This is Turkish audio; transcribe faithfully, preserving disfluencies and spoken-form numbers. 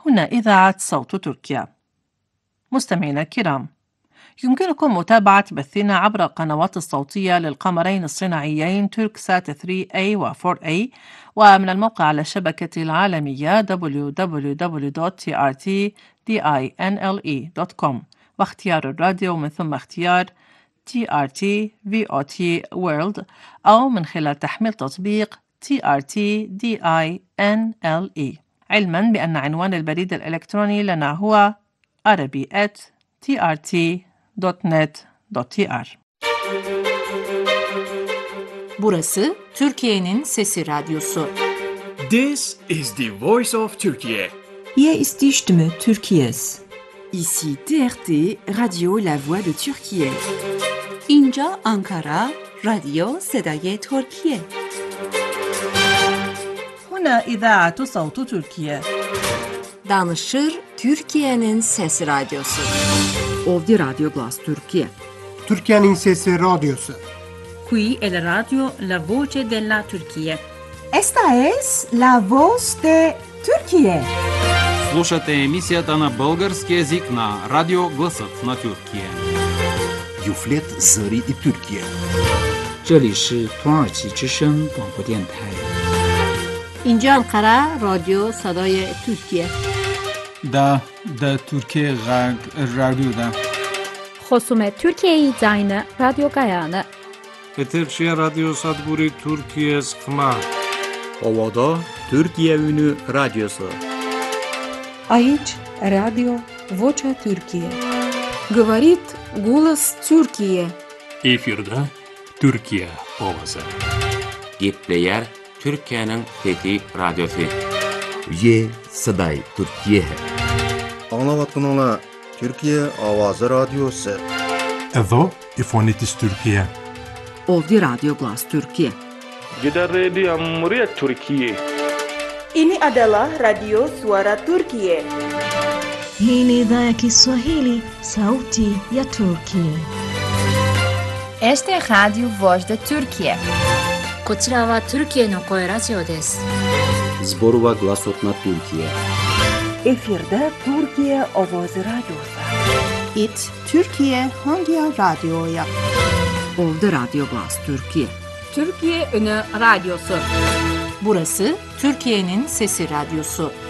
هنا إذاعة صوت تركيا. مستمعينا الكرام، يمكنكم متابعة بثنا عبر القنوات الصوتية للقمرين الصناعيين توركسات ثري إيه و فور إيه، ومن الموقع على الشبكة العالمية دبليو دبليو دبليو دوت تي آر تي دينله دوت كوم، واختيار الراديو ومن ثم اختيار تي آر تي في أو تي World، أو من خلال تحميل تطبيق تي آر تي دينله، علما بأن عنوان البريد الإلكتروني لنا هو arabi at تي آر تي دوت نت دوت تي آر. Burası Türkiye'nin Sesi Radyosu. This is the voice of Turkey. Hier ist die Stimme Türkiye's. Ici T R T, Radio La Voix de Türkiye. اینجا Ankara, رادیو صدای ترکیه. هنا إذاعة صوت تركيا. Danışır Türkiye'nin Sesi Radyosu. Ovdje Radio Glas Türkiye. Türkiye'nin Sesi Radyosu. Qui è la radio La Voce della Turchia. Esta es La Voz de Türkiye. Слушате емисията на български език на Радио Гласът на Тюркия. Юфлет Зари и Türkiye. 这里是土耳其之声广播电台。 اینجا انقره رادیو صدای ترکیه. دا دا ترکیه غرب رادیو دا. خصوم ترکیه زاین رادیو گایانه. Eterşehir Radyo Sadburi Türkiye Sıkma. Ovada Türkiye Ünü Radyosu. Aici Radio Vocea Türkiye. Говорит голос Türkiye. Efirde Türkiye Ovası. Gitleyer Türkiye'nin Fethi Radyosu. Ye Saday Türkiye. Anlavatkanala Türkiye Avazı Radyosu. Evo İfonitis Türkiye. Ovdje Radio Glas Türkiye. Gider Radio Muria Türkiye. Ini adalah Radio Suara Turkiye. Hii ni idhaa ya Kiswahili, sauti ya Turkiye. Este é Radio Voz de Turkiye. こちらはトルキエの声ラジオです。 Zborova Glasotna Türkiye. Efirde Türkiye Ovoz Radyosu. It Türkiye Hangi Radyo'ya? Ovdje Radio Glas Türkiye. Türkiye Ünü Radyosu. Burası Türkiye'nin Sesi Radyosu.